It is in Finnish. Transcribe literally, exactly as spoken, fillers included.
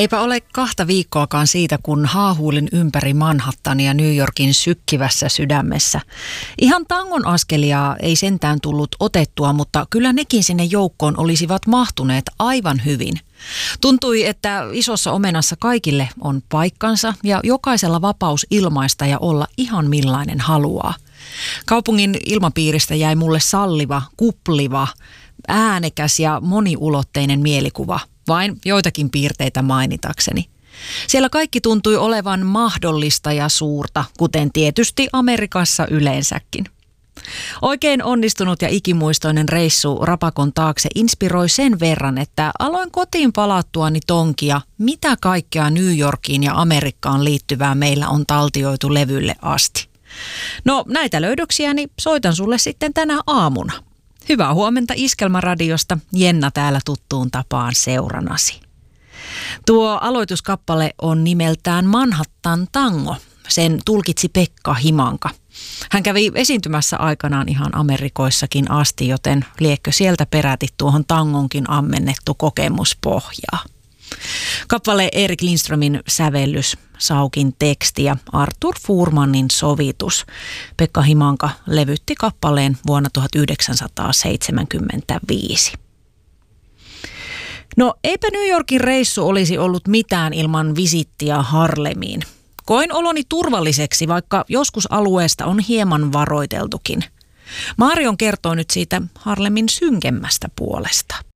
Eipä ole kahta viikkoakaan siitä, kun haahuilin ympäri Manhattania New Yorkin sykkivässä sydämessä. Ihan tangon askelia ei sentään tullut otettua, mutta kyllä nekin sinne joukkoon olisivat mahtuneet aivan hyvin. Tuntui, että isossa omenassa kaikille on paikkansa ja jokaisella vapaus ilmaista ja olla ihan millainen haluaa. Kaupungin ilmapiiristä jäi mulle salliva, kupliva, äänekäs ja moniulotteinen mielikuva, vain joitakin piirteitä mainitakseni. Siellä kaikki tuntui olevan mahdollista ja suurta, kuten tietysti Amerikassa yleensäkin. Oikein onnistunut ja ikimuistoinen reissu Rapakon taakse inspiroi sen verran, että aloin kotiin palattuani tonkia, mitä kaikkea New Yorkiin ja Amerikkaan liittyvää meillä on taltioitu levylle asti. No näitä löydöksiäni soitan sulle sitten tänä aamuna. Hyvää huomenta Iskelmäradiosta, Jenna täällä tuttuun tapaan seuranasi. Tuo aloituskappale on nimeltään Manhattan Tango. Sen tulkitsi Pekka Himanka. Hän kävi esiintymässä aikanaan ihan Amerikoissakin asti, joten liekkö sieltä peräti tuohon tangonkin ammennettu kokemuspohjaa. Kappale Erik Lindströmin sävellys, Saukin teksti ja Arthur Fuhrmannin sovitus. Pekka Himanka levytti kappaleen vuonna tuhatyhdeksänsataaseitsemänkymmentäviisi. No eipä New Yorkin reissu olisi ollut mitään ilman visittiä Harlemiin. Koin oloni turvalliseksi, vaikka joskus alueesta on hieman varoiteltukin. Marion kertoo nyt siitä Harlemin synkemmästä puolesta.